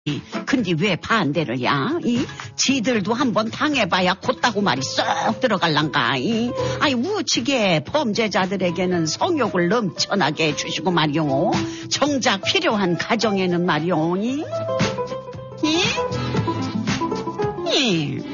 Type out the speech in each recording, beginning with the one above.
근데 왜 반대를 야? 지들도 한번 당해봐야 곧다고 말이 쏙 들어갈란가? 아이 우치게 범죄자들에게는 성욕을 넘쳐나게 해주시고 말이오. 정작 필요한 가정에는 말이오. 이?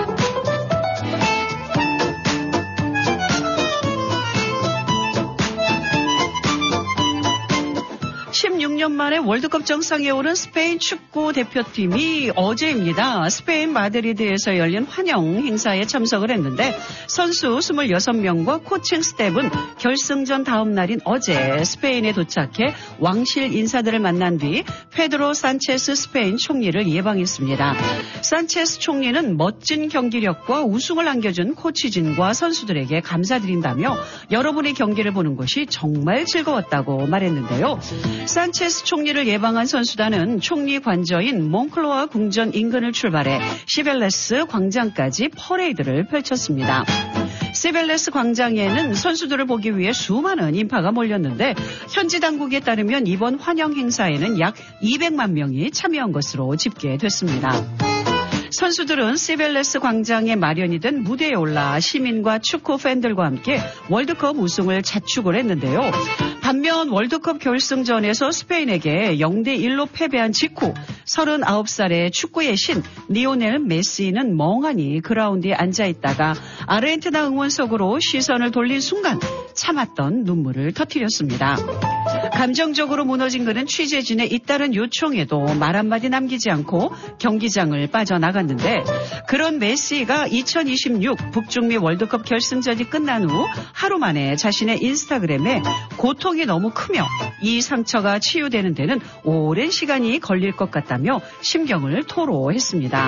16년 만에 월드컵 정상에 오른 스페인 축구 대표팀이 어제입니다. 스페인 마드리드에서 열린 환영 행사에 참석을 했는데 선수 26명과 코칭 스텝은 결승전 다음 날인 어제 스페인에 도착해 왕실 인사들을 만난 뒤 페드로 산체스 스페인 총리를 예방했습니다. 산체스 총리는 멋진 경기력과 우승을 안겨준 코치진과 선수들에게 감사드린다며 여러분의 경기를 보는 것이 정말 즐거웠다고 말했는데요. 산체스 총리를 예방한 선수단은 총리 관저인 몽클로아 궁전 인근을 출발해 시벨레스 광장까지 퍼레이드를 펼쳤습니다. 시벨레스 광장에는 선수들을 보기 위해 수많은 인파가 몰렸는데 현지 당국에 따르면 이번 환영 행사에는 약 200만 명이 참여한 것으로 집계됐습니다. 선수들은 시벨레스 광장에 마련이 된 무대에 올라 시민과 축구 팬들과 함께 월드컵 우승을 자축을 했는데요. 반면 월드컵 결승전에서 스페인에게 0대1로 패배한 직후 39살의 축구의 신 리오넬 메시는 멍하니 그라운드에 앉아있다가 아르헨티나 응원석으로 시선을 돌린 순간 참았던 눈물을 터뜨렸습니다. 감정적으로 무너진 그는 취재진의 잇따른 요청에도 말 한마디 남기지 않고 경기장을 빠져나갔는데 그런 메시가 2026 북중미 월드컵 결승전이 끝난 후 하루 만에 자신의 인스타그램에 고통이 너무 크며 이 상처가 치유되는 데는 오랜 시간이 걸릴 것 같다며 심경을 토로했습니다.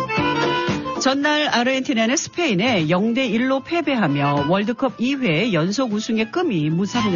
전날 아르헨티나는 스페인에 0대1로 패배하며 월드컵 2회 연속 우승의 꿈이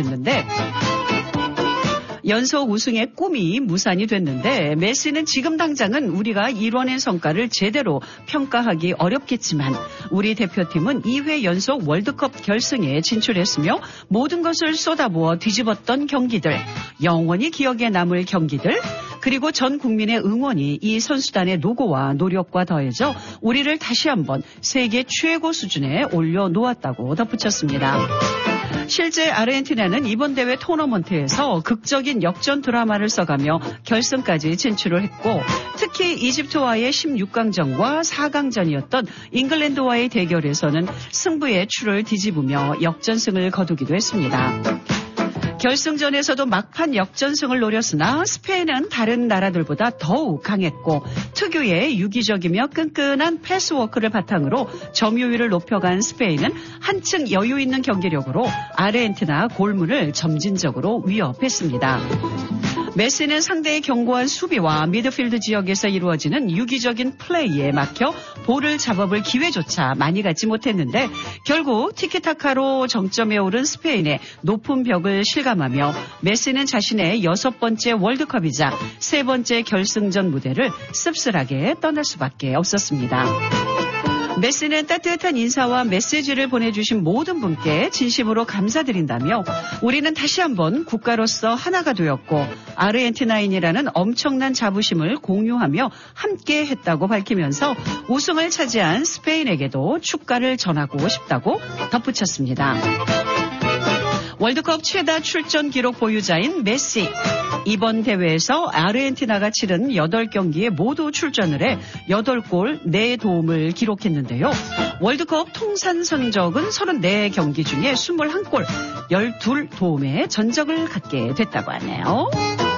무산이 됐는데 메시는 지금 당장은 우리가 이뤄낸 성과를 제대로 평가하기 어렵겠지만 우리 대표팀은 2회 연속 월드컵 결승에 진출했으며 모든 것을 쏟아부어 뒤집었던 경기들, 영원히 기억에 남을 경기들, 그리고 전 국민의 응원이 이 선수단의 노고와 노력과 더해져 우리를 다시 한번 세계 최고 수준에 올려놓았다고 덧붙였습니다. 실제 아르헨티나는 이번 대회 토너먼트에서 극적인 역전 드라마를 써가며 결승까지 진출을 했고 특히 이집트와의 16강전과 4강전이었던 잉글랜드와의 대결에서는 승부의 추를 뒤집으며 역전승을 거두기도 했습니다. 결승전에서도 막판 역전승을 노렸으나 스페인은 다른 나라들보다 더욱 강했고 특유의 유기적이며 끈끈한 패스워크를 바탕으로 점유율을 높여간 스페인은 한층 여유 있는 경기력으로 아르헨티나 골문을 점진적으로 위협했습니다. 메시는 상대의 견고한 수비와 미드필드 지역에서 이루어지는 유기적인 플레이에 막혀 볼을 잡아볼 기회조차 많이 갖지 못했는데 결국 티키타카로 정점에 오른 스페인의 높은 벽을 실감하며 메시는 자신의 6번째 월드컵이자 3번째 결승전 무대를 씁쓸하게 떠날 수밖에 없었습니다. 메시는 따뜻한 인사와 메시지를 보내주신 모든 분께 진심으로 감사드린다며 우리는 다시 한번 국가로서 하나가 되었고 아르헨티나인이라는 엄청난 자부심을 공유하며 함께 했다고 밝히면서 우승을 차지한 스페인에게도 축가를 전하고 싶다고 덧붙였습니다. 월드컵 최다 출전 기록 보유자인 메시. 이번 대회에서 아르헨티나가 치른 8경기에 모두 출전을 해 8골 4도움을 기록했는데요. 월드컵 통산 성적은 34경기 중에 21골 12도움의 전적을 갖게 됐다고 하네요.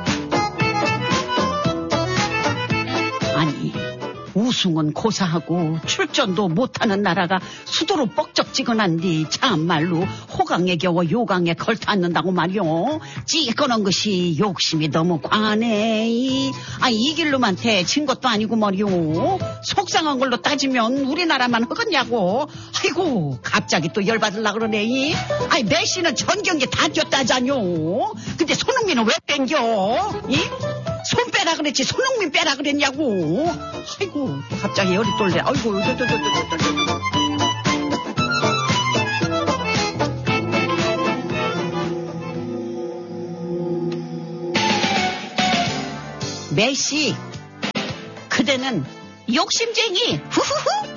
아니 우승은 고사하고 출전도 못하는 나라가 수도로 뻑적지근한디 참말로 호강에 겨워 요강에 걸터앉는다고 말이오. 찌꺼는 것이 욕심이 너무 과하네. 이 길로만 대친 것도 아니고 말이오. 속상한 걸로 따지면 우리나라만 허겄냐고. 아이고 갑자기 또 열받으려고 그러네. 메시는 전 경기 다 뛰었다잖요. 근데 손흥민은 왜 땡겨? 손 빼라 그랬지 손흥민 빼라 그랬냐고. 아이고 갑자기 열이 떨래. 아이고 메시 그대는 욕심쟁이. 후후후.